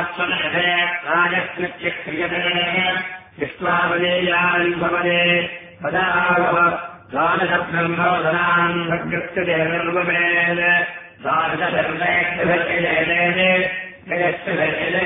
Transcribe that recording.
राजस्कृत्य क्रियते विश्वावलेयान् भवने पदावः द्वादशब्रह्मोदनान् भग्यस्य निर्वमेन द्वादशधर्मेक्षभिर्यजेन